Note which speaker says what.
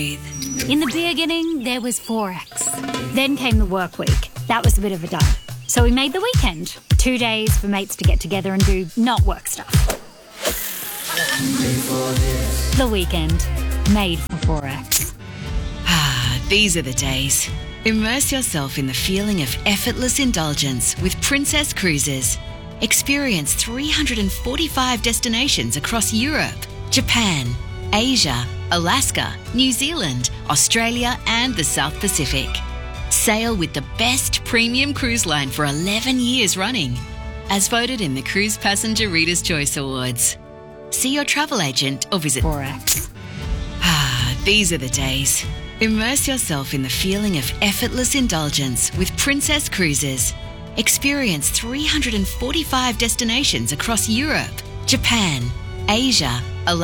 Speaker 1: In the beginning, there was Forex. Then came the work week. That was a bit of a dud. So we made the weekend. 2 days for mates to get together and do not work stuff. The weekend. Made for Forex.
Speaker 2: These are the days. Immerse yourself in the feeling of effortless indulgence with Princess Cruises. Experience 345 destinations across Europe, Japan, Asia, Alaska, New Zealand, Australia and the South Pacific. Sail with the best premium cruise line for 11 years running, as voted in the Cruise Passenger Reader's Choice Awards. See your travel agent or visit
Speaker 1: Forex.
Speaker 2: These are the days. Immerse yourself in the feeling of effortless indulgence with Princess Cruises. Experience 345 destinations across Europe, Japan, Asia,